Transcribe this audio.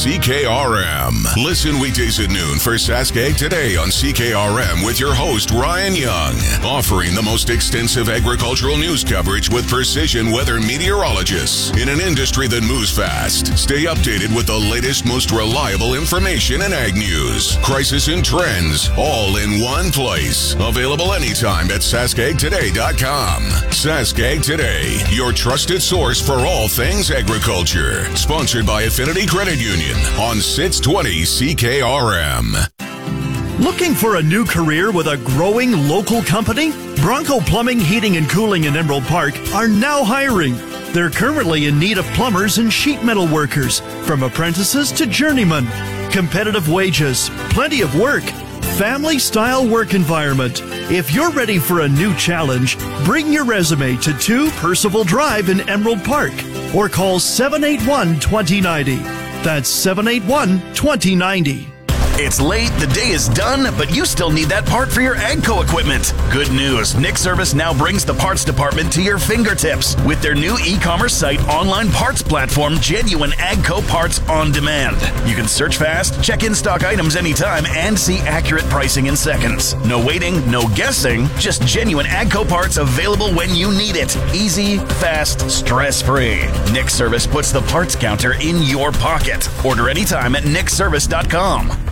CKRM. Listen weekdays at noon for Saskag Today on CKRM with your host, Ryan Young. Offering the most extensive agricultural news coverage with precision weather meteorologists. In an industry that moves fast, stay updated with the latest, most reliable information in ag news. Crisis and trends, all in one place. Available anytime at SaskAgToday.com. Saskag Today, your trusted source for all things agriculture. Sponsored by Affinity Credit Union on 620 CKRM. Looking for a new career with a growing local company? Bronco Plumbing, Heating, and Cooling in Emerald Park are now hiring. They're currently in need of plumbers and sheet metal workers, from apprentices to journeymen. Competitive wages, plenty of work, family-style work environment. If you're ready for a new challenge, bring your resume to 2 Percival Drive in Emerald Park or call 781-2090. That's 781-2090. It's late, the day is done, but you still need that part for your AGCO equipment. Good news, Nick Service now brings the parts department to your fingertips with their new e-commerce site online parts platform, Genuine AGCO Parts on Demand. You can search fast, check in-stock items anytime, and see accurate pricing in seconds. No waiting, no guessing, just genuine AGCO parts available when you need it. Easy, fast, stress-free. Nick Service puts the parts counter in your pocket. Order anytime at nickservice.com.